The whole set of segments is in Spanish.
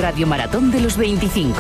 Radio Maratón de los 25.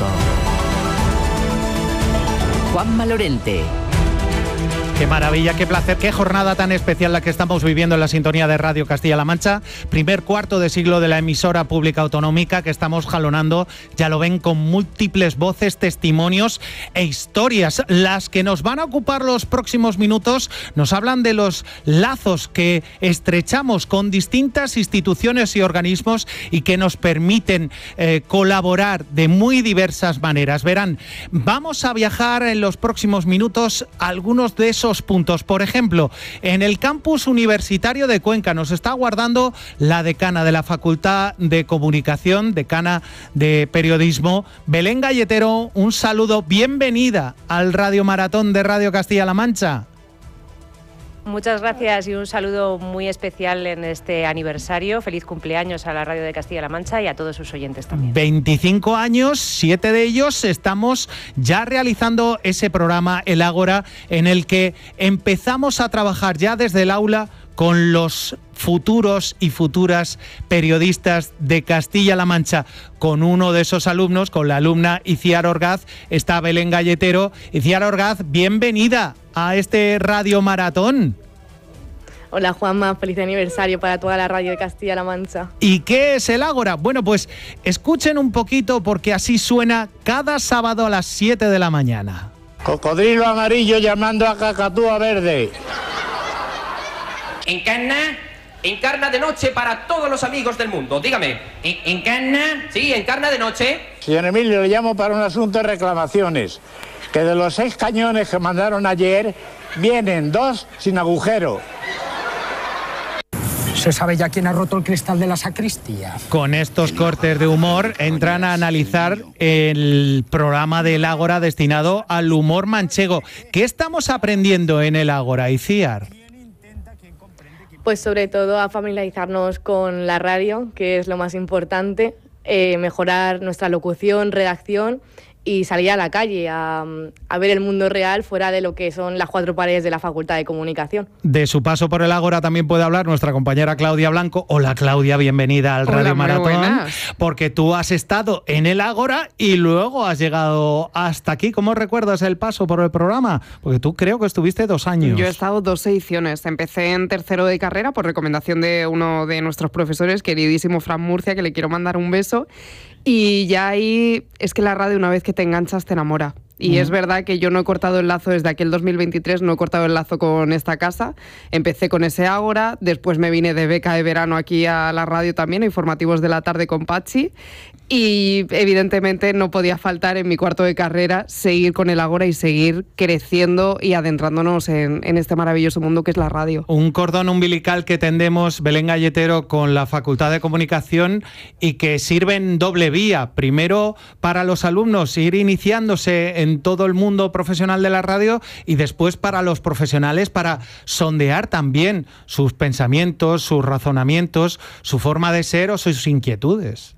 Juanma Lorente. Qué maravilla, qué placer, qué jornada tan especial la que estamos viviendo en la sintonía de Radio Castilla-La Mancha. Primer cuarto de siglo de la emisora pública autonómica que estamos jalonando, ya lo ven, con múltiples voces, testimonios e historias. Las que nos van a ocupar los próximos minutos nos hablan de los lazos que estrechamos con distintas instituciones y organismos y que nos permiten colaborar de muy diversas maneras. Verán, vamos a viajar en los próximos minutos a algunos de esos puntos. Por ejemplo, en el campus universitario de Cuenca nos está aguardando la decana de la Facultad de Comunicación, decana de Periodismo, Belén Galletero. Un saludo, bienvenida al Radio Maratón de Radio Castilla-La Mancha. Muchas gracias y un saludo muy especial en este aniversario. Feliz cumpleaños a la Radio de Castilla-La Mancha y a todos sus oyentes también. 25 años, 7 de ellos estamos ya realizando ese programa, El Ágora, en el que empezamos a trabajar ya desde el aula con los futuros y futuras periodistas de Castilla-La Mancha. Con uno de esos alumnos, con la alumna Iciar Orgaz, está Belén Galletero. Iciar Orgaz, bienvenida a este Radio Maratón. Hola Juanma, feliz aniversario para toda la radio de Castilla-La Mancha. ¿Y qué es el Ágora? Bueno, pues escuchen un poquito porque así suena cada sábado a las 7 de la mañana. Cocodrilo amarillo llamando a cacatúa verde. Encarna de noche para todos los amigos del mundo. Dígame, ¿encarna? Sí, encarna de noche. Señor Emilio, le llamo para un asunto de reclamaciones. Que de los 6 cañones que mandaron ayer, vienen 2 sin agujero. ¿Se sabe ya quién ha roto el cristal de la sacristía? Con estos cortes de humor entran a analizar el programa del Ágora destinado al humor manchego. ¿Qué estamos aprendiendo en el Ágora, Iciar? Pues sobre todo a familiarizarnos con la radio, que es lo más importante, mejorar nuestra locución, redacción y salir a la calle a ver el mundo real fuera de lo que son las 4 paredes de la Facultad de Comunicación. De su paso por el Ágora también puede hablar nuestra compañera Claudia Blanco. Hola Claudia, bienvenida al Radio Maratón, porque tú has estado en el Ágora y luego has llegado hasta aquí. ¿Cómo recuerdas el paso por el programa? Porque tú creo que estuviste 2 años. Yo he estado 2 ediciones. Empecé en tercero de carrera por recomendación de uno de nuestros profesores, queridísimo Fran Murcia, que le quiero mandar un beso. Y ya ahí es que la radio, una vez que te enganchas, te enamora. Y es verdad que yo no he cortado el lazo desde aquel 2023, no he cortado el lazo con esta casa. Empecé con ese Ágora, después me vine de beca de verano aquí a la radio también, a Informativos de la Tarde con Pachi. Y evidentemente no podía faltar en mi cuarto de carrera seguir con el Ágora y seguir creciendo y adentrándonos en este maravilloso mundo que es la radio. Un cordón umbilical que tendemos, Belén Galletero, con la Facultad de Comunicación y que sirve en doble vía. Primero, para los alumnos ir iniciándose en todo el mundo profesional de la radio y después para los profesionales para sondear también sus pensamientos, sus razonamientos, su forma de ser o sus inquietudes.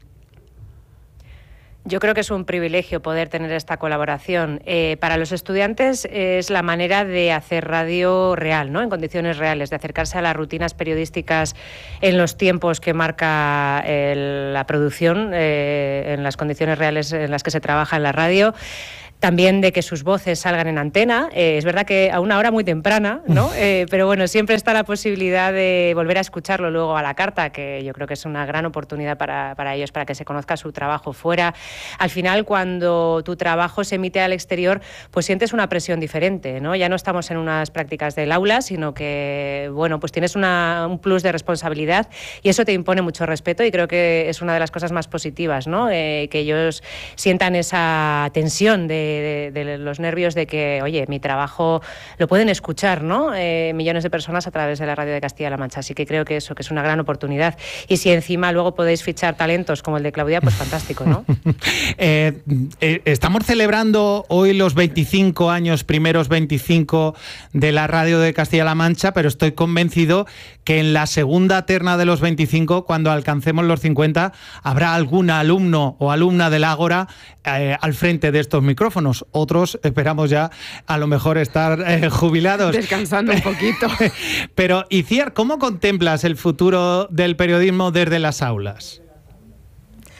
Yo creo que es un privilegio poder tener esta colaboración. Para los estudiantes es la manera de hacer radio real, ¿no? En condiciones reales, de acercarse a las rutinas periodísticas en los tiempos que marca la producción, en las condiciones reales en las que se trabaja en la radio. También de que sus voces salgan en antena. Es verdad que a una hora muy temprana, ¿no? Pero bueno, siempre está la posibilidad de volver a escucharlo luego a la carta, que yo creo que es una gran oportunidad para ellos, para que se conozca su trabajo fuera. Al final, cuando tu trabajo se emite al exterior, pues sientes una presión diferente, ¿no? Ya no estamos en unas prácticas del aula, sino que, bueno, pues tienes un plus de responsabilidad y eso te impone mucho respeto y creo que es una de las cosas más positivas, ¿no? Que ellos sientan esa tensión de los nervios de que, oye, mi trabajo lo pueden escuchar, ¿no? Millones de personas a través de la radio de Castilla-La Mancha. Así que creo que eso, que es una gran oportunidad. Y si encima luego podéis fichar talentos como el de Claudia, pues fantástico, ¿no? Estamos celebrando hoy los 25 años, primeros 25 de la radio de Castilla-La Mancha, pero estoy convencido que en la segunda terna de los 25, cuando alcancemos los 50, habrá algún alumno o alumna del Ágora al frente de estos micrófonos. Otros esperamos ya a lo mejor estar jubilados. Descansando un poquito. Pero, Iciar, ¿cómo contemplas el futuro del periodismo desde las aulas?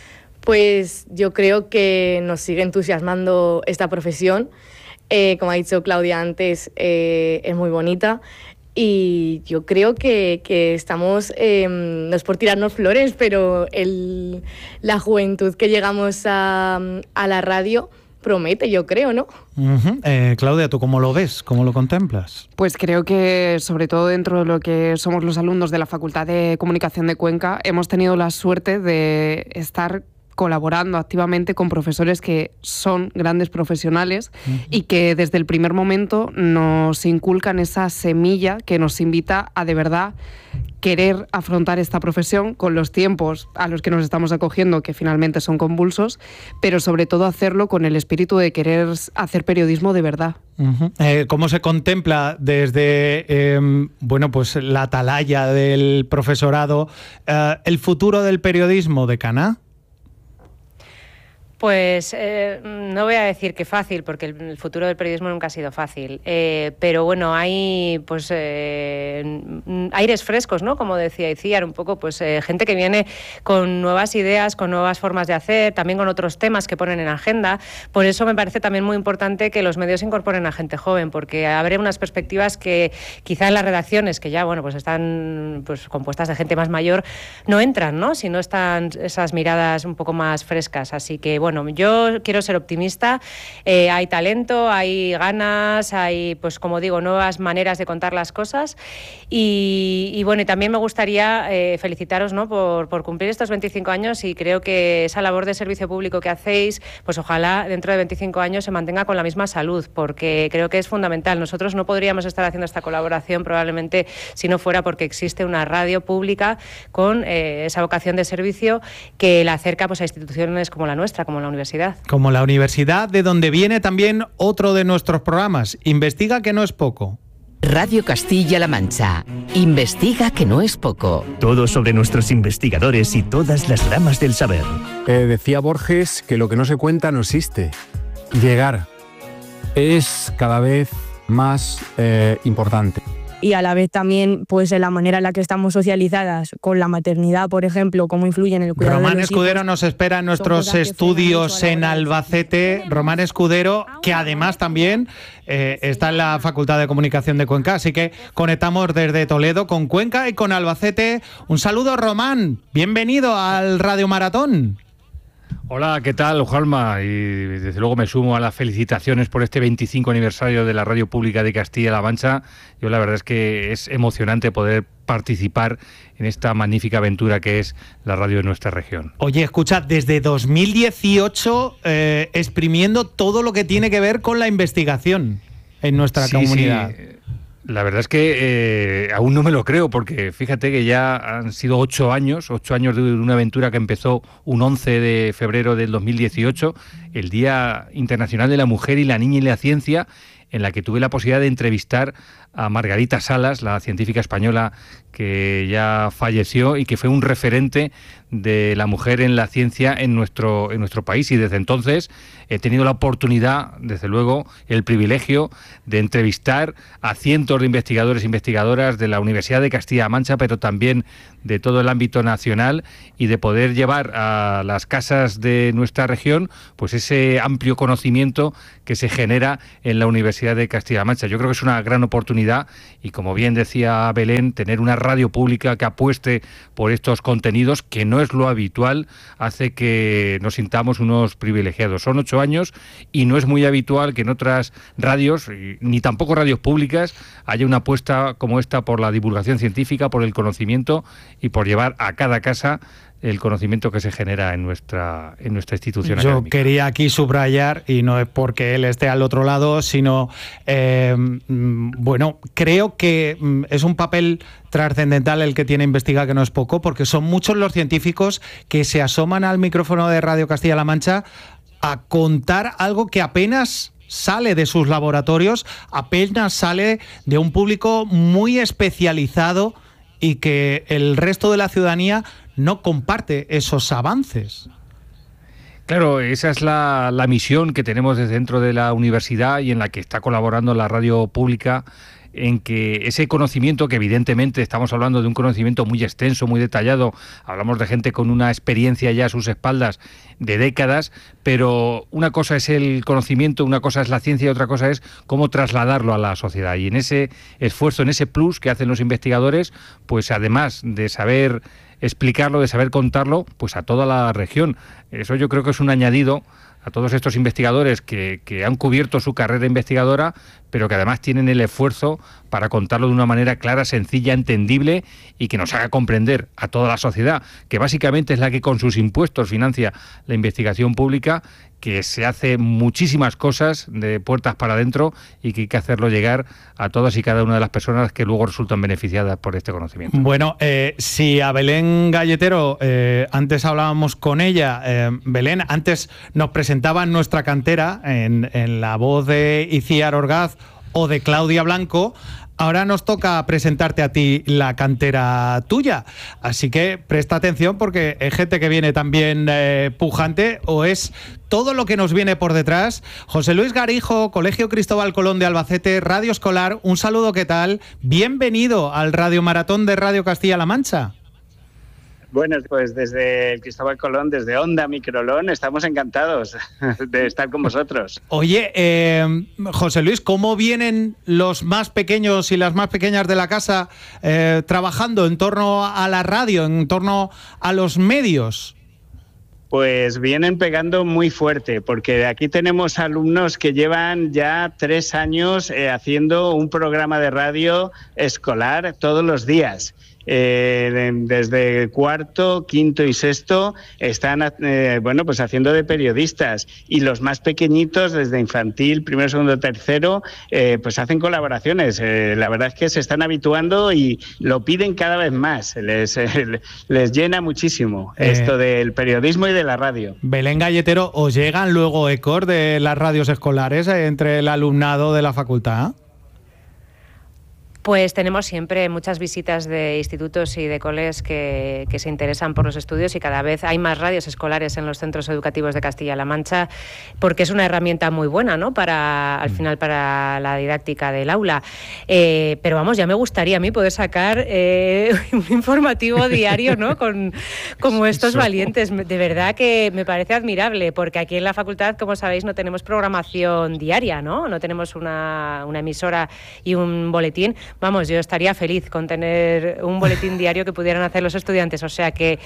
Pues yo creo que nos sigue entusiasmando esta profesión. Como ha dicho Claudia antes, es muy bonita. Y yo creo que estamos, no es por tirarnos flores, pero la juventud que llegamos a la radio promete, yo creo, ¿no? Claudia, ¿tú cómo lo ves? ¿Cómo lo contemplas? Pues creo que, sobre todo dentro de lo que somos los alumnos de la Facultad de Comunicación de Cuenca, hemos tenido la suerte de estar colaborando activamente con profesores que son grandes profesionales y que desde el primer momento nos inculcan esa semilla que nos invita a de verdad querer afrontar esta profesión con los tiempos a los que nos estamos acogiendo, que finalmente son convulsos, pero sobre todo hacerlo con el espíritu de querer hacer periodismo de verdad. ¿Cómo se contempla desde pues la atalaya del profesorado el futuro del periodismo de Caná? Pues no voy a decir que fácil, porque el futuro del periodismo nunca ha sido fácil, pero bueno, hay pues aires frescos, ¿no? Como decía Itziar, un poco pues gente que viene con nuevas ideas, con nuevas formas de hacer, también con otros temas que ponen en agenda. Por eso me parece también muy importante que los medios incorporen a gente joven, porque abre unas perspectivas que quizá en las redacciones, que ya bueno pues están pues compuestas de gente más mayor, no entran, ¿no? Si no están esas miradas un poco más frescas. Así que bueno, yo quiero ser optimista, hay talento, hay ganas, hay, pues como digo, nuevas maneras de contar las cosas y bueno, y también me gustaría felicitaros, ¿no? por cumplir estos 25 años y creo que esa labor de servicio público que hacéis, pues ojalá dentro de 25 años se mantenga con la misma salud, porque creo que es fundamental. Nosotros no podríamos estar haciendo esta colaboración probablemente si no fuera porque existe una radio pública con esa vocación de servicio que la acerca pues a instituciones como la nuestra, como la universidad. Como la universidad, de donde viene también otro de nuestros programas, Investiga, que no es poco. Radio Castilla-La Mancha. Investiga, que no es poco. Todo sobre nuestros investigadores y todas las ramas del saber. Decía Borges que lo que no se cuenta no existe. Llegar es cada vez más importante. Y a la vez también pues en la manera en la que estamos socializadas con la maternidad, por ejemplo, cómo influye en el cuidado Román de los Escudero hijos. Nos espera en nuestros estudios en Albacete. Román Escudero, que además también está en la Facultad de Comunicación de Cuenca, así que conectamos desde Toledo con Cuenca y con Albacete. Un saludo, Román, bienvenido al Radio Maratón. Hola, ¿qué tal, Juanma? Y desde luego me sumo a las felicitaciones por este 25 aniversario de la Radio Pública de Castilla-La Mancha. Yo la verdad es que es emocionante poder participar en esta magnífica aventura que es la radio de nuestra región. Oye, escucha, desde 2018 exprimiendo todo lo que tiene que ver con la investigación en nuestra comunidad. Sí. La verdad es que aún no me lo creo, porque fíjate que ya han sido 8 años de una aventura que empezó un 11 de febrero del 2018, el Día Internacional de la Mujer y la Niña y la Ciencia, en la que tuve la posibilidad de entrevistar a Margarita Salas, la científica española que ya falleció y que fue un referente de la mujer en la ciencia en nuestro país. Y desde entonces he tenido la oportunidad, desde luego, el privilegio de entrevistar a cientos de investigadores e investigadoras de la Universidad de Castilla-La Mancha, pero también de todo el ámbito nacional, y de poder llevar a las casas de nuestra región pues ese amplio conocimiento que se genera en la Universidad de Castilla-La Mancha. Yo creo que es una gran oportunidad y, como bien decía Belén, tener una radio pública que apueste por estos contenidos, que no es lo habitual, hace que nos sintamos unos privilegiados. Son 8 años y no es muy habitual que en otras radios, ni tampoco radios públicas, haya una apuesta como esta por la divulgación científica, por el conocimiento y por llevar a cada casa el conocimiento que se genera en nuestra institución académica. Yo quería aquí subrayar, y no es porque él esté al otro lado, sino, bueno, creo que es un papel trascendental el que tiene Investiga, que no es poco, porque son muchos los científicos que se asoman al micrófono de Radio Castilla-La Mancha a contar algo que apenas sale de sus laboratorios, apenas sale de un público muy especializado y que el resto de la ciudadanía no comparte esos avances. Claro, esa es la misión que tenemos desde dentro de la universidad y en la que está colaborando la radio pública en que ese conocimiento, que evidentemente estamos hablando de un conocimiento muy extenso, muy detallado, hablamos de gente con una experiencia ya a sus espaldas de décadas, pero una cosa es el conocimiento, una cosa es la ciencia y otra cosa es cómo trasladarlo a la sociedad. Y en ese esfuerzo, en ese plus que hacen los investigadores, pues además de saber explicarlo, de saber contarlo, pues a toda la región. Eso yo creo que es un añadido a todos estos investigadores que han cubierto su carrera investigadora, pero que además tienen el esfuerzo para contarlo de una manera clara, sencilla, entendible y que nos haga comprender a toda la sociedad, que básicamente es la que con sus impuestos financia la investigación pública, que se hace muchísimas cosas de puertas para adentro y que hay que hacerlo llegar a todas y cada una de las personas que luego resultan beneficiadas por este conocimiento. Bueno, si a Belén Galletero, antes hablábamos con ella, Belén, antes nos presentaba en nuestra cantera, en la voz de Iciar Orgaz o de Claudia Blanco. Ahora nos toca presentarte a ti la cantera tuya, así que presta atención porque es gente que viene también pujante, o es todo lo que nos viene por detrás. José Luis Garijo, Colegio Cristóbal Colón de Albacete, Radio Escolar, un saludo, ¿qué tal? Bienvenido al Radio Maratón de Radio Castilla-La Mancha. Bueno, pues desde el Cristóbal Colón, desde Onda Microlón, estamos encantados de estar con vosotros. Oye, José Luis, ¿cómo vienen los más pequeños y las más pequeñas de la casa trabajando en torno a la radio, en torno a los medios? Pues vienen pegando muy fuerte, porque aquí tenemos alumnos que llevan ya 3 años haciendo un programa de radio escolar todos los días. Desde cuarto, quinto y sexto están pues haciendo de periodistas, y los más pequeñitos desde infantil, primero, segundo, tercero, pues hacen colaboraciones. La verdad es que se están habituando y lo piden cada vez más. Les llena muchísimo esto del periodismo y de la radio. Belén Galletero, ¿os llegan luego ecos de las radios escolares entre el alumnado de la facultad? Pues tenemos siempre muchas visitas de institutos y de coles que se interesan por los estudios, y cada vez hay más radios escolares en los centros educativos de Castilla-La Mancha, porque es una herramienta muy buena, ¿no? Al final para la didáctica del aula. Pero vamos, ya me gustaría a mí poder sacar un informativo diario, ¿no? Como estos valientes. De verdad que me parece admirable, porque aquí en la facultad, como sabéis, no tenemos programación diaria, ¿no? No tenemos una emisora y un boletín. Vamos, yo estaría feliz con tener un boletín diario que pudieran hacer los estudiantes. O sea que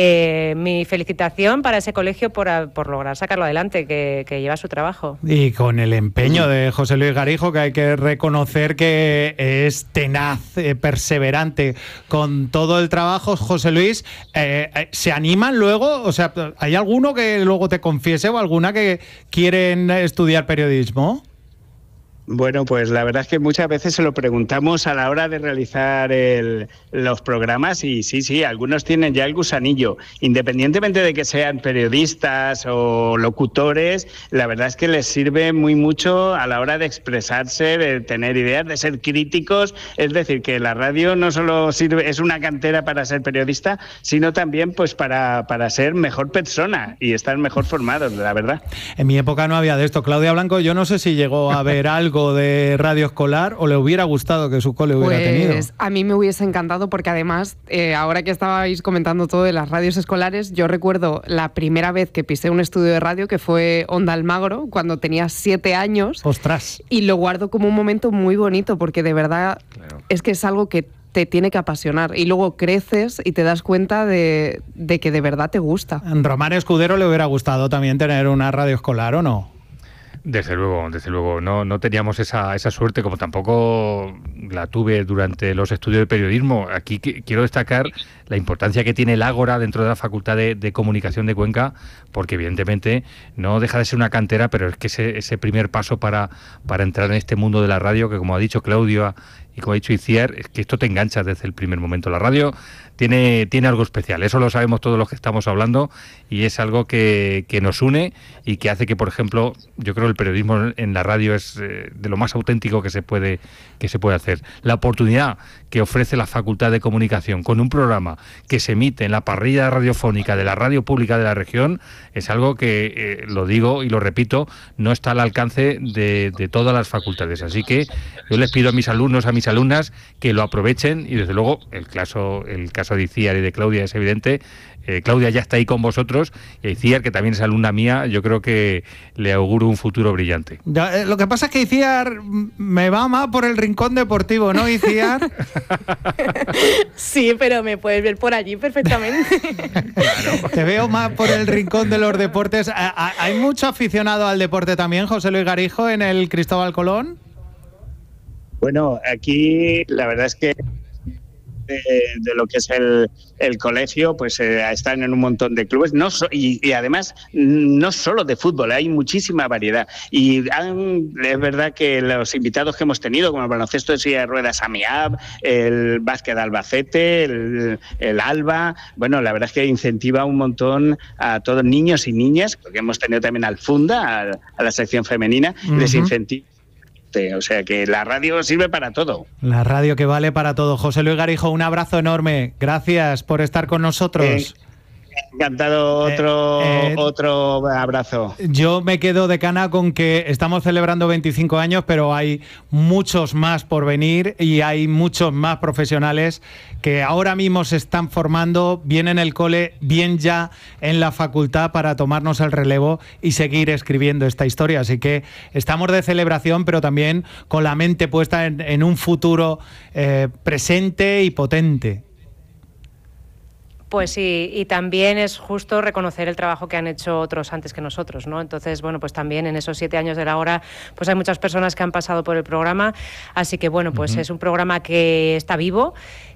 mi felicitación para ese colegio por lograr sacarlo adelante, que lleva su trabajo. Y con el empeño de José Luis Garijo, que hay que reconocer que es tenaz, perseverante con todo el trabajo. José Luis, ¿se animan luego? O sea, ¿hay alguno que luego te confiese o alguna que quieren estudiar periodismo? Bueno, pues la verdad es que muchas veces se lo preguntamos a la hora de realizar los programas, y sí, algunos tienen ya el gusanillo. Independientemente de que sean periodistas o locutores, la verdad es que les sirve muy mucho a la hora de expresarse, de tener ideas, de ser críticos. Es decir, que la radio no solo es una cantera para ser periodista, sino también pues para ser mejor persona y estar mejor formados, la verdad. En mi época no había de esto. Claudia Blanco, yo no sé si llegó a ver algo de radio escolar o le hubiera gustado que su cole hubiera tenido. A mí me hubiese encantado, porque además, ahora que estabais comentando todo de las radios escolares, yo recuerdo la primera vez que pisé un estudio de radio, que fue Onda Almagro, cuando tenía 7 años. ¡Ostras! Y lo guardo como un momento muy bonito, porque de verdad es que es algo que te tiene que apasionar, y luego creces y te das cuenta de que de verdad te gusta. ¿A Román Escudero le hubiera gustado también tener una radio escolar o no? Desde luego. No teníamos esa suerte, como tampoco la tuve durante los estudios de periodismo. Aquí quiero destacar la importancia que tiene el Ágora dentro de la Facultad de Comunicación de Cuenca, porque evidentemente no deja de ser una cantera, pero es que ese primer paso para entrar en este mundo de la radio, que como ha dicho Claudia y como ha dicho Itziar, es que esto te engancha desde el primer momento. La radio tiene algo especial, eso lo sabemos todos los que estamos hablando, y es algo que nos une y que hace que, por ejemplo, yo creo que el periodismo en la radio es de lo más auténtico que se puede hacer. La oportunidad que ofrece la Facultad de Comunicación con un programa que se emite en la parrilla radiofónica de la radio pública de la región es algo que, lo digo y lo repito, no está al alcance de todas las facultades. Así que yo les pido a mis alumnos, a mis alumnas, que lo aprovechen, y desde luego el caso de Itziar y de Claudia es evidente. Claudia ya está ahí con vosotros, y Itziar, que también es alumna mía, yo creo que le auguro un futuro brillante. Lo que pasa es que Itziar me va más por el rincón deportivo, ¿no, Itziar? Sí, pero me puedes ver por allí perfectamente. Claro. Te veo más por el rincón de los deportes. ¿Hay mucho aficionado al deporte también, José Luis Garijo, en el Cristóbal Colón? Bueno, aquí la verdad es que de lo que es el colegio, pues están en un montón de clubes, y además no solo de fútbol, hay muchísima variedad. Y es verdad que los invitados que hemos tenido, como el baloncesto de silla de ruedas AMIAB, el básquet Albacete, el Alba, bueno, la verdad es que incentiva un montón a todos niños y niñas, porque hemos tenido también al Funda, a la sección femenina, les incentiva. O sea que la radio sirve para todo. La radio que vale para todo. José Luis Garijo, un abrazo enorme. Gracias por estar con nosotros. Encantado, otro abrazo. Yo me quedo de cana con que estamos celebrando 25 años, pero hay muchos más por venir y hay muchos más profesionales que ahora mismo se están formando, bien en el cole, bien ya en la facultad, para tomarnos el relevo y seguir escribiendo esta historia. Así que estamos de celebración, pero también con la mente puesta en un futuro presente y potente. Pues sí, y también es justo reconocer el trabajo que han hecho otros antes que nosotros, ¿no? Entonces, bueno, pues también en esos 7 años de la hora, pues hay muchas personas que han pasado por el programa, así que, bueno, pues es un programa que está vivo,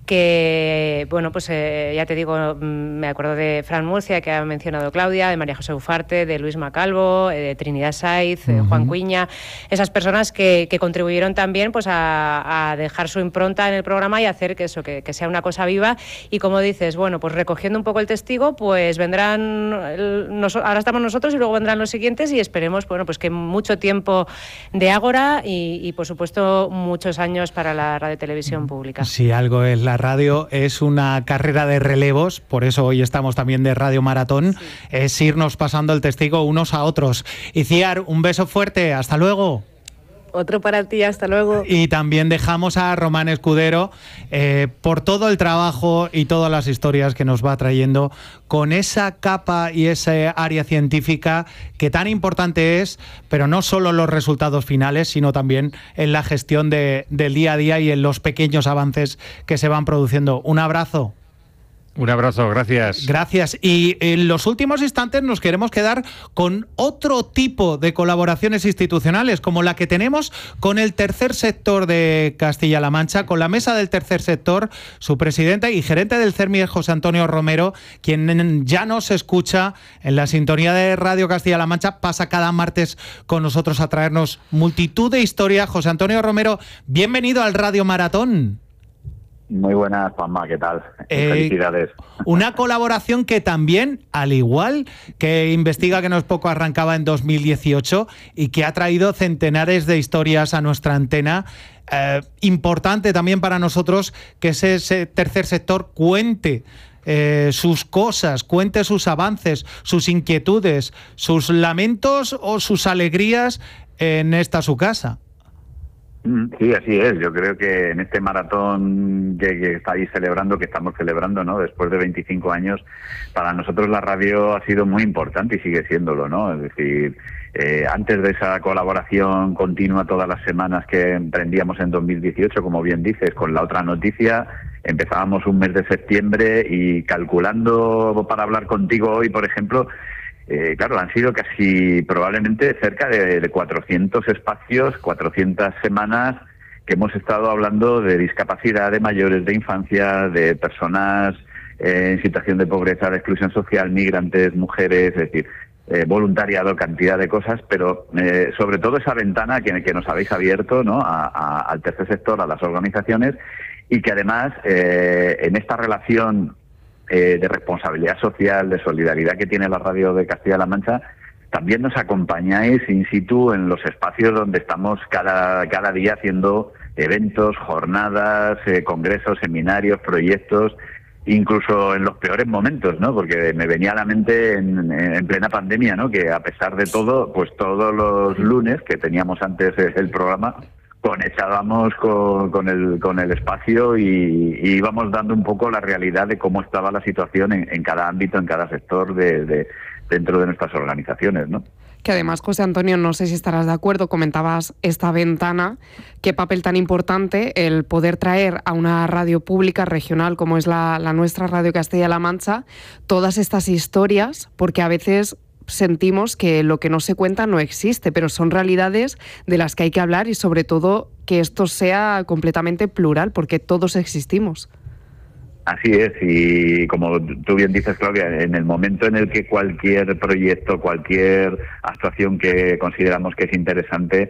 que, bueno, pues ya te digo, me acuerdo de Fran Murcia, que ha mencionado Claudia, de María José Ufarte, de Luis Macalvo, de Trinidad Saiz, Juan Cuiña, esas personas que contribuyeron también pues a dejar su impronta en el programa y hacer que eso, que sea una cosa viva. Y como dices, bueno, pues recogiendo un poco el testigo, pues vendrán, ahora estamos nosotros y luego vendrán los siguientes, y esperemos, bueno, pues que mucho tiempo de Ágora y por supuesto muchos años para la radio televisión pública. Si algo es la radio, es una carrera de relevos, por eso hoy estamos también de Radio Maratón, sí. Es irnos pasando el testigo unos a otros. Itziar, un beso fuerte, hasta luego. Otro para ti, hasta luego. Y también dejamos a Román Escudero por todo el trabajo y todas las historias que nos va trayendo con esa capa y esa área científica que tan importante es, pero no solo en los resultados finales, sino también en la gestión del día a día y en los pequeños avances que se van produciendo. Un abrazo. Un abrazo, gracias. Gracias. Y en los últimos instantes nos queremos quedar con otro tipo de colaboraciones institucionales, como la que tenemos con el tercer sector de Castilla-La Mancha, con la Mesa del Tercer Sector, su presidente y gerente del CERMI, José Antonio Romero, quien ya nos escucha en la sintonía de Radio Castilla-La Mancha, pasa cada martes con nosotros a traernos multitud de historias. José Antonio Romero, bienvenido al Radio Maratón. Muy buenas, Juanma, ¿qué tal? Felicidades. Una colaboración que también, al igual que Investiga, que no es poco, arrancaba en 2018 y que ha traído centenares de historias a nuestra antena. Importante también para nosotros que ese tercer sector cuente sus cosas, cuente sus avances, sus inquietudes, sus lamentos o sus alegrías en esta su casa. Sí, así es. Yo creo que en este maratón que estáis celebrando, que estamos celebrando, ¿no? Después de 25 años, para nosotros la radio ha sido muy importante y sigue siéndolo, ¿no? Es decir, antes de esa colaboración continua todas las semanas que emprendíamos en 2018, como bien dices, con La Otra Noticia, empezábamos un mes de septiembre y calculando para hablar contigo hoy, por ejemplo, claro, han sido casi probablemente cerca de 400 espacios, 400 semanas que hemos estado hablando de discapacidad, de mayores, de infancia, de personas en situación de pobreza, de exclusión social, migrantes, mujeres, es decir, voluntariado, cantidad de cosas, pero sobre todo esa ventana que nos habéis abierto, ¿no?, al tercer sector, a las organizaciones, y que además en esta relación de responsabilidad social, de solidaridad que tiene la radio de Castilla-La Mancha, también nos acompañáis in situ en los espacios donde estamos cada día haciendo eventos, jornadas, congresos, seminarios, proyectos, incluso en los peores momentos, ¿no? Porque me venía a la mente en plena pandemia, ¿no?, que a pesar de todo, pues todos los lunes que teníamos antes el programa, conectábamos con el espacio y íbamos dando un poco la realidad de cómo estaba la situación en cada ámbito, en cada sector dentro de nuestras organizaciones, ¿no? Que además, José Antonio, no sé si estarás de acuerdo, comentabas esta ventana, qué papel tan importante el poder traer a una radio pública regional como es la nuestra Radio Castilla-La Mancha, todas estas historias, porque a veces sentimos que lo que no se cuenta no existe, pero son realidades de las que hay que hablar y sobre todo que esto sea completamente plural, porque todos existimos. Así es, y como tú bien dices, Claudia, en el momento en el que cualquier proyecto, cualquier actuación que consideramos que es interesante,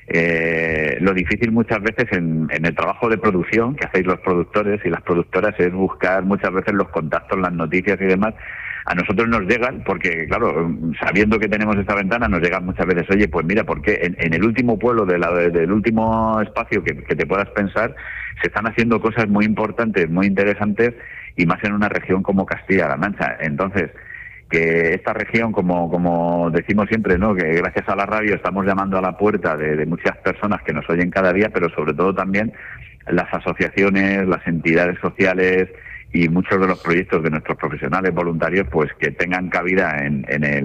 lo difícil muchas veces en el trabajo de producción que hacéis los productores y las productoras es buscar muchas veces los contactos, las noticias y demás. A nosotros nos llegan, porque claro, sabiendo que tenemos esta ventana, nos llegan muchas veces, oye, pues mira, porque en el último pueblo del último espacio que te puedas pensar, se están haciendo cosas muy importantes, muy interesantes, y más en una región como Castilla-La Mancha. Entonces, que esta región, como decimos siempre, ¿no?, que gracias a la radio estamos llamando a la puerta de muchas personas que nos oyen cada día, pero sobre todo también las asociaciones, las entidades sociales y muchos de los proyectos de nuestros profesionales voluntarios, pues que tengan cabida en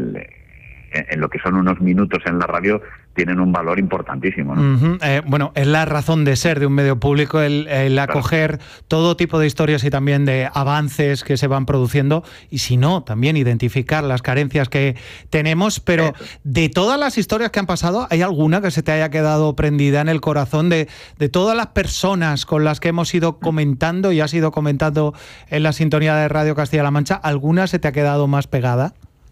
lo que son unos minutos en la radio, tienen un valor importantísimo, ¿no? Bueno, es la razón de ser de un medio público el acoger todo tipo de historias y también de avances que se van produciendo, y si no, también identificar las carencias que tenemos, pero de todas las historias que han pasado, ¿hay alguna que se te haya quedado prendida en el corazón de todas las personas con las que hemos ido comentando y has ido comentando en la sintonía de Radio Castilla-La Mancha? ¿Alguna se te ha quedado más pegada?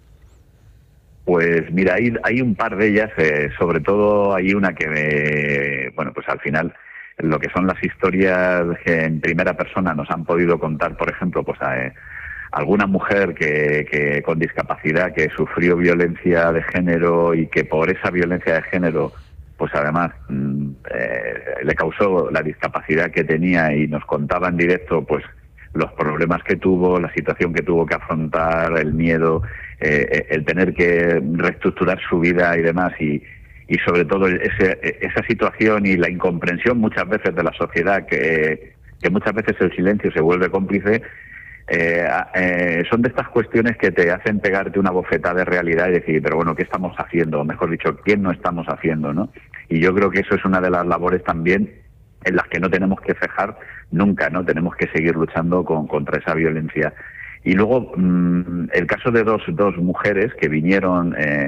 Pues mira, hay un par de ellas, sobre todo hay una que, pues al final lo que son las historias que en primera persona nos han podido contar, por ejemplo, pues alguna mujer que con discapacidad que sufrió violencia de género y que por esa violencia de género, pues además le causó la discapacidad que tenía, y nos contaba en directo, pues los problemas que tuvo, la situación que tuvo que afrontar, el miedo, el tener que reestructurar su vida y demás, y sobre todo esa situación y la incomprensión muchas veces de la sociedad, que muchas veces el silencio se vuelve cómplice. Son de estas cuestiones que te hacen pegarte una bofetada de realidad y decir, pero bueno, ¿qué estamos haciendo? O mejor dicho, ¿qué no estamos haciendo, no? Y yo creo que eso es una de las labores también en las que no tenemos que cejar nunca, ¿no? Tenemos que seguir luchando contra esa violencia. Y luego, el caso de dos mujeres que vinieron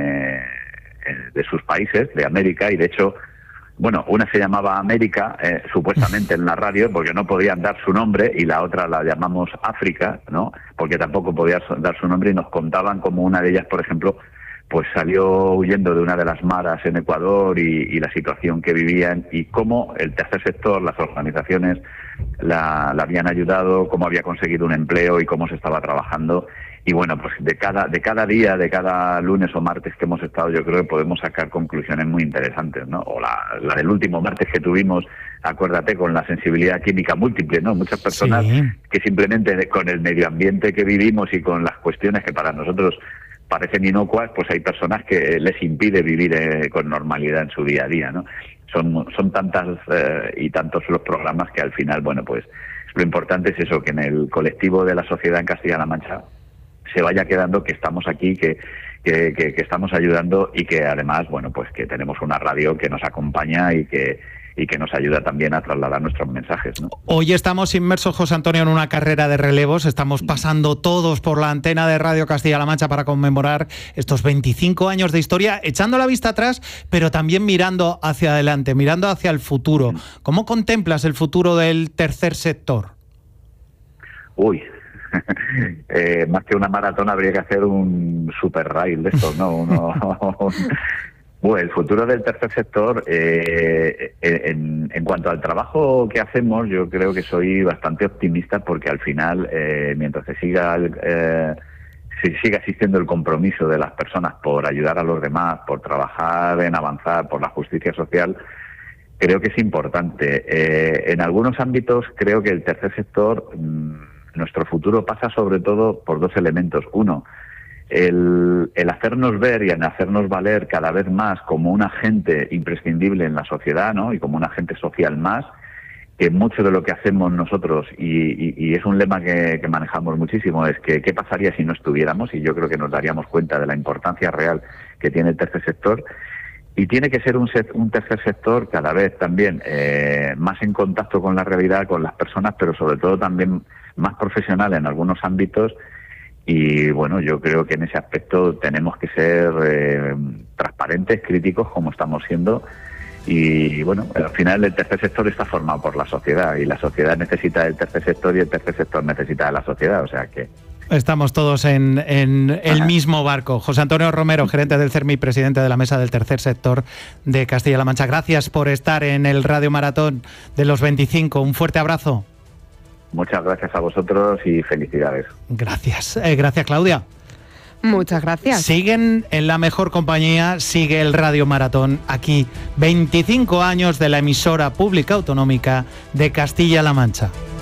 de sus países, de América, y de hecho, bueno, una se llamaba América, supuestamente en la radio, porque no podían dar su nombre, y la otra la llamamos África, ¿no?, porque tampoco podía dar su nombre, y nos contaban como una de ellas, por ejemplo, pues salió huyendo de una de las maras en Ecuador y la situación que vivían, y cómo el tercer sector, las organizaciones, la habían ayudado, cómo había conseguido un empleo y cómo se estaba trabajando. Y bueno, pues de cada día, de cada lunes o martes que hemos estado, yo creo que podemos sacar conclusiones muy interesantes, ¿no? O la del último martes que tuvimos, acuérdate, con la sensibilidad química múltiple, ¿no? Muchas personas que simplemente con el medio ambiente que vivimos y con las cuestiones que para nosotros parecen inocuas, pues hay personas que les impide vivir con normalidad en su día a día, ¿no? Son tantas y tantos los programas que al final, bueno, pues lo importante es eso, que en el colectivo de la sociedad en Castilla-La Mancha se vaya quedando que estamos aquí, que estamos ayudando, y que además, bueno, pues que tenemos una radio que nos acompaña y que nos ayuda también a trasladar nuestros mensajes, ¿no? Hoy estamos inmersos, José Antonio, en una carrera de relevos. Estamos pasando todos por la antena de Radio Castilla-La Mancha para conmemorar estos 25 años de historia, echando la vista atrás, pero también mirando hacia adelante, mirando hacia el futuro. ¿Cómo contemplas el futuro del tercer sector? Uy, más que una maratón habría que hacer un super rail de estos, ¿no? Bueno, el futuro del tercer sector, en cuanto al trabajo que hacemos, yo creo que soy bastante optimista porque al final, mientras se siga existiendo el compromiso de las personas por ayudar a los demás, por trabajar en avanzar, por la justicia social, creo que es importante. En algunos ámbitos creo que el tercer sector, nuestro futuro pasa sobre todo por dos elementos. Uno, el hacernos ver y en hacernos valer cada vez más como un agente imprescindible en la sociedad, ¿no? Y como un agente social más, que mucho de lo que hacemos nosotros, y es un lema que manejamos muchísimo, es que qué pasaría si no estuviéramos, y yo creo que nos daríamos cuenta de la importancia real que tiene el tercer sector. Y tiene que ser un tercer sector cada vez también más en contacto con la realidad, con las personas, pero sobre todo también más profesional en algunos ámbitos. Y bueno, yo creo que en ese aspecto tenemos que ser transparentes, críticos, como estamos siendo. Y bueno, al final el tercer sector está formado por la sociedad y la sociedad necesita del tercer sector y el tercer sector necesita de la sociedad, o sea que... Estamos todos en el mismo barco. José Antonio Romero, gerente del CERMI, presidente de la Mesa del Tercer Sector de Castilla-La Mancha. Gracias por estar en el Radio Maratón de los 25. Un fuerte abrazo. Muchas gracias a vosotros y felicidades. Gracias. Gracias, Claudia. Muchas gracias. Siguen en la mejor compañía, sigue el Radio Maratón aquí. 25 años de la emisora pública autonómica de Castilla-La Mancha.